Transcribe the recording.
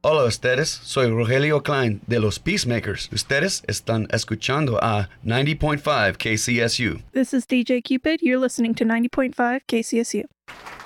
Hola ustedes, soy Rogelio Klein de Los Peacemakers. Ustedes están escuchando a 90.5 KCSU. This is DJ Cupid. You're listening to 90.5 KCSU.